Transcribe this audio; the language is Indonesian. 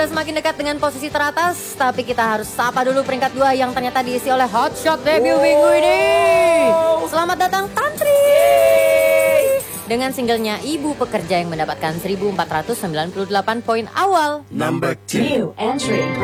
sudah semakin dekat dengan posisi teratas, tapi kita harus sapa dulu peringkat 2 yang ternyata diisi oleh Hotshot debut minggu ini. Selamat datang Tantri. Dengan singlenya Ibu Pekerja yang mendapatkan 1498 poin awal. Number 2. New entry.